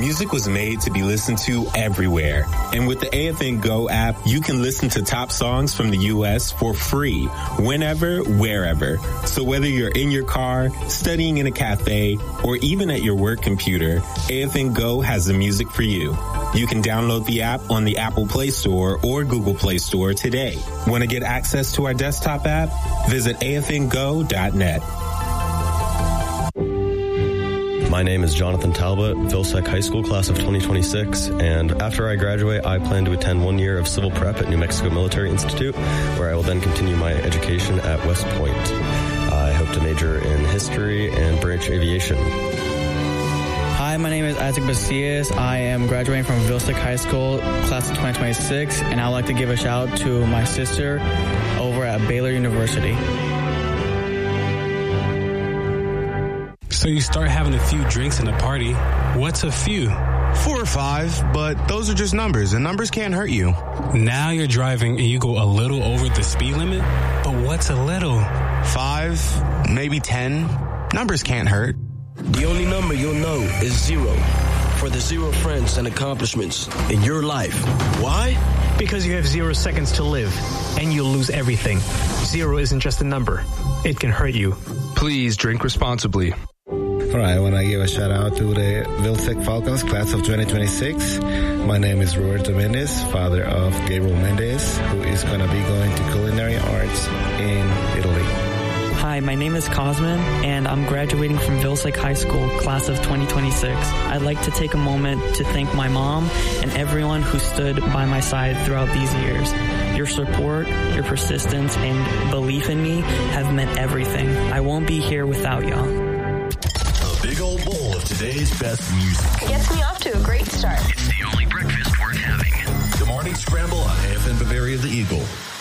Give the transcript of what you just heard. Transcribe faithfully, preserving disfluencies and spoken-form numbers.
Music was made to be listened to everywhere. And with the A F N Go app, you can listen to top songs from the U S for free, whenever, wherever. So whether you're in your car, studying in a cafe, or even at your work computer, A F N Go has the music for you. You can download the app on the Apple Play Store or Google Play Store today. Want to get access to our desktop app? Visit A F N go dot net. My name is Jonathan Talbot, Vilsec High School class of twenty twenty-six, and after I graduate, I plan to attend one year of civil prep at New Mexico Military Institute, where I will then continue my education at West Point. I hope to major in history and branch aviation. Hi, my name is Isaac Basillas. I am graduating from Vilsec High School, class of twenty twenty-six, and I would like to give a shout out to my sister over at Baylor University. So you start having a few drinks in the party. What's a few? Four or five, but those are just numbers, and numbers can't hurt you. Now you're driving and you go a little over the speed limit, but what's a little? Five, maybe ten. Numbers can't hurt. The only number you'll know is zero. For the zero friends and accomplishments in your life. Why? Because you have zero seconds to live, and you'll lose everything. Zero isn't just a number. It can hurt you. Please drink responsibly. All right, I want to give a shout out to the Vilsec Falcons class of twenty twenty-six. My name is Roberto Mendez, father of Gabriel Mendez, who is going to be going to culinary arts in Italy. Hi, my name is Cosmin, and I'm graduating from Vilsec High School, class of twenty twenty-six. I'd like to take a moment to thank my mom and everyone who stood by my side throughout these years. Your support, your persistence, and belief in me have meant everything. I won't be here without y'all. Big old bowl of today's best music. It gets me off to a great start. It's the only breakfast worth having. The Morning Scramble on A F N Bavaria The Eagle.